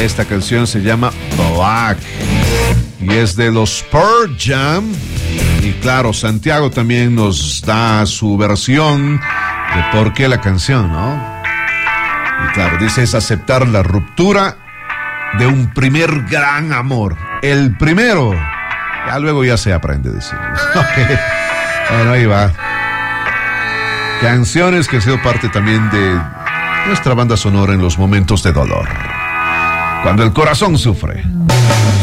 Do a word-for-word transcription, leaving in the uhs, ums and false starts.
Esta canción se llama Black y es de los Pearl Jam. Y claro, Santiago también nos da su versión de por qué la canción, ¿no? Y claro, dice, es aceptar la ruptura de un primer gran amor. El primero. Ya luego ya se aprende, dice. Okay. Bueno, ahí va. Canciones que han sido parte también de nuestra banda sonora en los momentos de dolor. Cuando el corazón sufre.